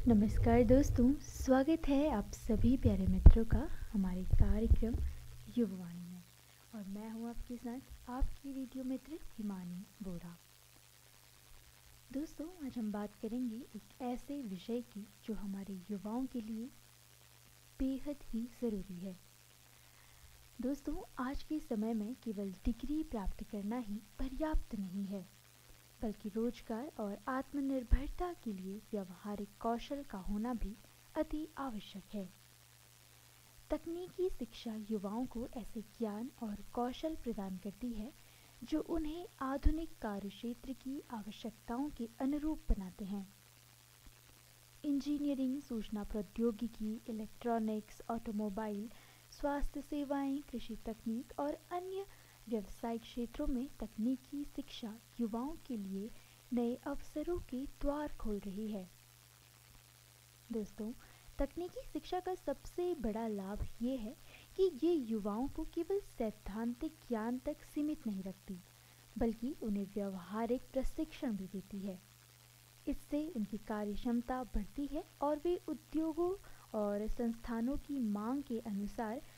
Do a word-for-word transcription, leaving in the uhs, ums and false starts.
नमस्कार दोस्तों, स्वागत है आप सभी प्यारे मित्रों का हमारे कार्यक्रम युववाणी में। और मैं हूं आपके साथ आपकी रेडियो मित्र हिमानी बोरा। दोस्तों, आज हम बात करेंगे एक ऐसे विषय की जो हमारे युवाओं के लिए बेहद ही ज़रूरी है। दोस्तों, आज के समय में केवल डिग्री प्राप्त करना ही पर्याप्त नहीं है, बल्कि रोजगार और आत्मनिर्भरता के लिए व्यवहारिक कौशल का होना भी अति आवश्यक है। तकनीकी शिक्षा युवाओं को ऐसे ज्ञान और कौशल प्रदान करती है जो उन्हें आधुनिक कार्यक्षेत्र की आवश्यकताओं के अनुरूप बनाते हैं। इंजीनियरिंग, सूचना प्रौद्योगिकी, इलेक्ट्रॉनिक्स, ऑटोमोबाइल, स्वास्थ्य सेवाएं, कृषि तकनीक और अन्य व्यवसायिक क्षेत्रों में तकनीकी शिक्षा युवाओं के लिए नए अवसरों के द्वार खोल रही है। दोस्तों, तकनीकी शिक्षा का सबसे बड़ा लाभ ये है कि ये युवाओं को केवल सैद्धांतिक ज्ञान तक सीमित नहीं रखती, बल्कि उन्हें व्यवहारिक प्रशिक्षण भी देती है। इससे उनकी कार्य क्षमता बढ़ती है और वे उद्योगों और संस्थानों की मांग के अनुसार